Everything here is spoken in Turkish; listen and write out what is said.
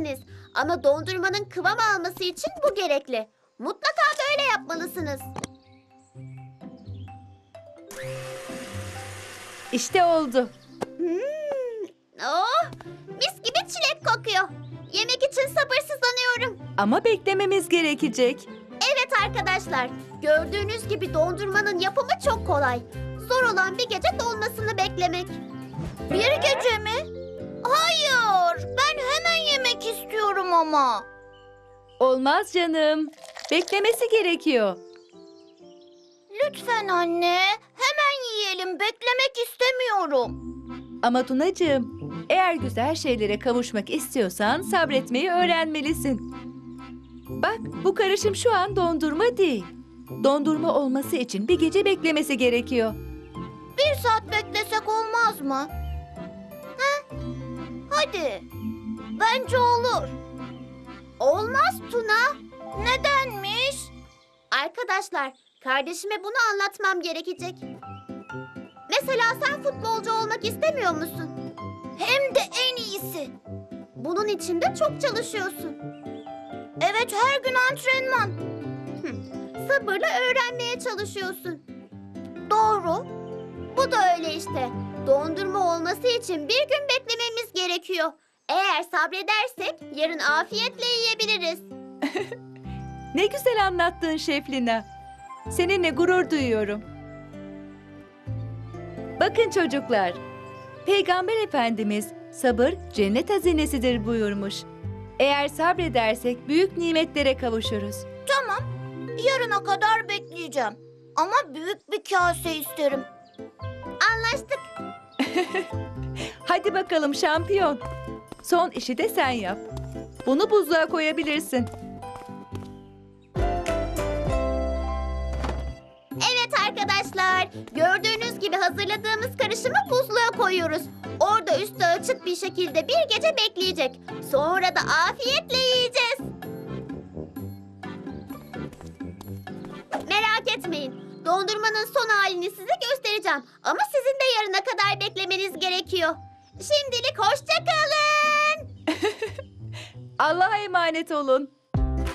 bekleyebilirsiniz. Ama dondurmanın kıvam alması için bu gerekli. Mutlaka böyle yapmalısınız. İşte oldu. Oh, mis gibi çilek kokuyor. Yemek için sabırsızlanıyorum. Ama beklememiz gerekecek. Evet arkadaşlar, gördüğünüz gibi dondurmanın yapımı çok kolay. Zor olan bir gece dolmasını beklemek. Bir gece mi? Hayır, ben hemen yemek istiyorum ama. Olmaz canım. Beklemesi gerekiyor. Lütfen anne, hemen yiyelim. Beklemek istemiyorum. Ama Tunacığım, eğer güzel şeylere kavuşmak istiyorsan sabretmeyi öğrenmelisin. Bak, bu karışım şu an dondurma değil. Dondurma olması için bir gece beklemesi gerekiyor. 1 saat beklesek olmaz mı? He? Hadi. Bence olur. Olmaz Tuna. Nedenmiş? Arkadaşlar, kardeşime bunu anlatmam gerekecek. Mesela sen futbolcu olmak istemiyor musun? Hem de en iyisi. Bunun için de çok çalışıyorsun. Evet, her gün antrenman. Sabırla öğrenmeye çalışıyorsun. Doğru. Bu da öyle işte. Dondurma olması için bir gün beklememiz gerekiyor. Eğer sabredersek yarın afiyetle yiyebiliriz. Ne güzel anlattın Şeflina. Seninle gurur duyuyorum. Bakın çocuklar, Peygamber Efendimiz sabır cennet hazinesidir buyurmuş. Eğer sabredersek büyük nimetlere kavuşuruz. Tamam. Yarına kadar bekleyeceğim. Ama büyük bir kase isterim. Anlaştık. Hadi bakalım şampiyon. Son işi de sen yap. Bunu buzluğa koyabilirsin. Evet arkadaşlar. Gördüğünüz gibi hazırladığımız karışımı buzluğa koyuyoruz. Orada üstü açık bir şekilde bir gece bekleyecek. Sonra da afiyetle yiyeceğiz. Merak etmeyin. Dondurmanın son halini size göstereceğim. Ama sizin de yarına kadar beklemeniz gerekiyor. Şimdilik hoşça kalın. Allah'a emanet olun.